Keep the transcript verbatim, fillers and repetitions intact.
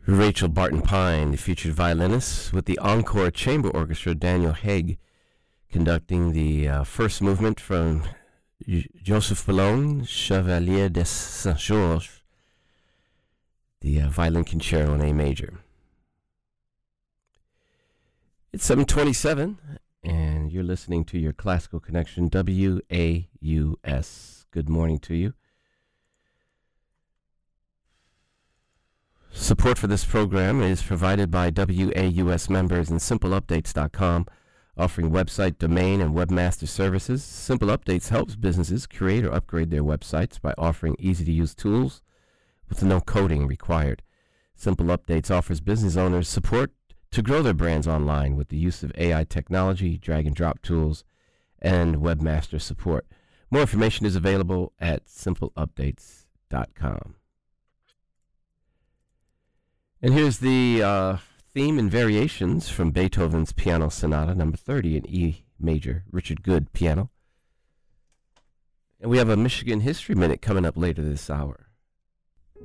Rachel Barton Pine, the featured violinist, with the Encore Chamber Orchestra, Daniel Haig, conducting the uh, first movement from J- Joseph Boulogne, Chevalier de Saint-Georges, the uh, violin concerto in A major. It's seven twenty-seven, and you're listening to your Classical Connection, W A U S. Good morning to you. Support for this program is provided by W A U S members and Simple Updates dot com, offering website, domain, and webmaster services. Simple Updates helps businesses create or upgrade their websites by offering easy-to-use tools with no coding required. Simple Updates offers business owners support to grow their brands online with the use of A I technology, drag-and-drop tools, and webmaster support. More information is available at Simple Updates dot com. And here's the uh, theme and variations from Beethoven's Piano Sonata number thirty in E major, Richard Good piano. And we have a Michigan History Minute coming up later this hour.